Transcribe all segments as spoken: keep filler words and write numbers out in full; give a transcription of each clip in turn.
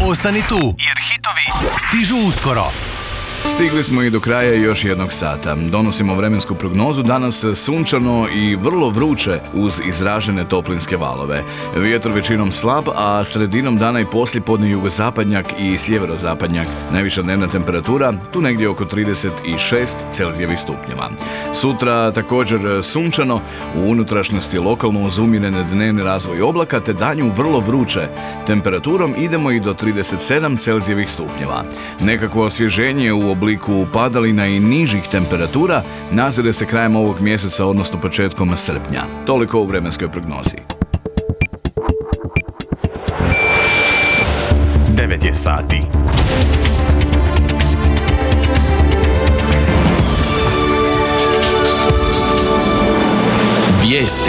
Ostani tu, jer hitovi stižu uskoro. Stigli smo i do kraja još jednog sata. Donosimo vremensku prognozu, danas sunčano i vrlo vruće uz izražene toplinske valove. Vjetar većinom slab, a sredinom dana i poslijepodne jugozapadnjak i sjeverozapadnjak. Najviša dnevna temperatura, tu negdje oko trideset šest Celzijevih stupnjeva. Sutra također sunčano, u unutrašnjosti lokalno uz umjerene dnevni razvoj oblaka, te danju vrlo vruće. Temperaturom idemo i do trideset sedam Celzijevih stupnjeva. Nekakvo osvježenje u obliku padalina i nižih temperatura nazire se krajem ovog mjeseca, odnosno početkom srpnja. Toliko u vremenskoj prognozi. devet je sati. Vijesti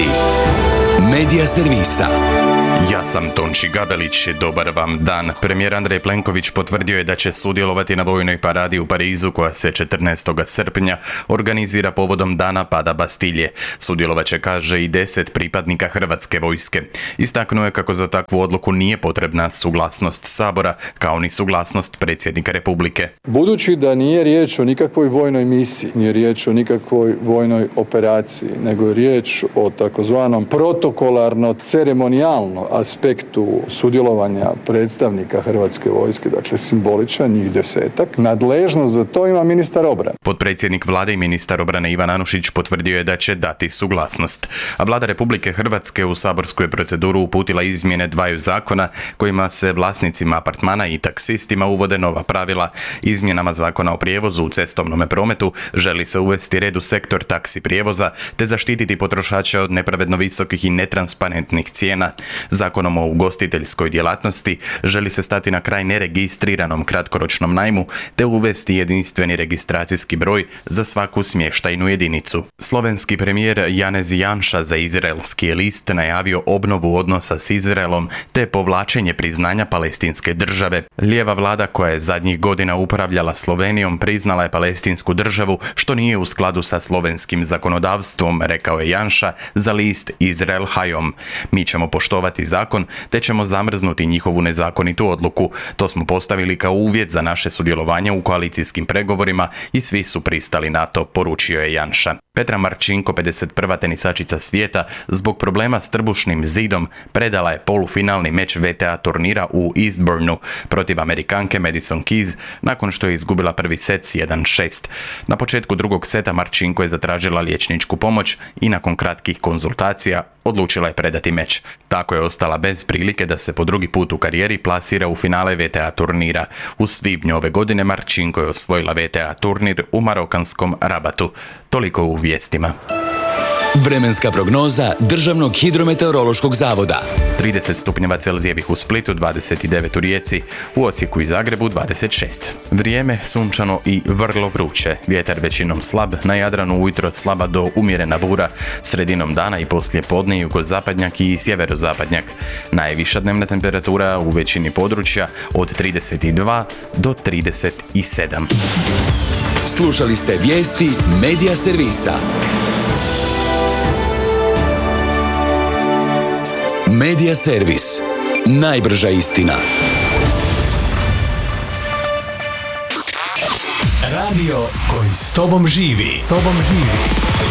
Medija servisa. Ja sam Tonči Gabelić, dobar vam dan. Premijer Andrej Plenković potvrdio je da će sudjelovati na vojnoj paradi u Parizu koja se četrnaestog srpnja organizira povodom dana pada Bastilje. Sudjelovat će, kaže, i deset pripadnika Hrvatske vojske. Istaknuo je kako za takvu odluku nije potrebna suglasnost Sabora, kao ni suglasnost predsjednika Republike. Budući da nije riječ o nikakvoj vojnoj misiji, nije riječ o nikakvoj vojnoj operaciji, nego je riječ o takozvanom protokolarno-ceremonijalno aspektu sudjelovanja predstavnika Hrvatske vojske, dakle simboličan, njih desetak. Nadležnost za to ima ministar obrane. Potpredsjednik vlade i ministar obrane Ivan Anušić potvrdio je da će dati suglasnost. A vlada Republike Hrvatske u saborsku je proceduru uputila izmjene dvaju zakona kojima se vlasnicima apartmana i taksistima uvode nova pravila. Izmjenama zakona o prijevozu u cestovnom prometu želi se uvesti red u sektor taksi prijevoza te zaštititi potrošače od nepravedno visokih i netransparentnih cijena. Zakonom o ugostiteljskoj djelatnosti želi se stati na kraj neregistriranom kratkoročnom najmu te uvesti jedinstveni registracijski broj za svaku smještajnu jedinicu. Slovenski premijer Janez Janša za izraelski list najavio obnovu odnosa s Izraelom te povlačenje priznanja palestinske države. Lijeva vlada koja je zadnjih godina upravljala Slovenijom priznala je palestinsku državu, što nije u skladu sa slovenskim zakonodavstvom, rekao je Janša za list Izrael Hayom. Mi ćemo poštovati zakon te ćemo zamrznuti njihovu nezakonitu odluku. To smo postavili kao uvjet za naše sudjelovanje u koalicijskim pregovorima i svi su pristali na to, poručio je Janša. Petra Marčinko, pedeset prva tenisačica svijeta, zbog problema s trbušnim zidom predala je polufinalni meč V T A turnira u Eastbournu protiv Amerikanke Madison Keys nakon što je izgubila prvi set s jedan šest. Na početku drugog seta Marčinko je zatražila liječničku pomoć i nakon kratkih konzultacija odlučila je predati meč. Tako je ostala bez prilike da se po drugi put u karijeri plasira u finale V T A turnira. U svibnju ove godine Marčinko je osvojila V T A turnir u marokanskom Rabatu. Toliko u vijestima. Vremenska prognoza Državnog hidrometeorološkog zavoda. trideset stupnjeva Celzijevih u Splitu, dvadeset devet u Rijeci, u Osijeku i Zagrebu dvadeset šest. Vrijeme sunčano i vrlo vruće. Vjetar većinom slab, na Jadranu ujutro slaba do umjerena bura, sredinom dana i poslije podne jugozapadnjak i sjeverozapadnjak. Najviša dnevna temperatura u većini područja od trideset dva do trideset sedam. Slušali ste vijesti Medija servisa. Medija servis. Najbrža istina. Radio koji s tobom živi. Tobom živi.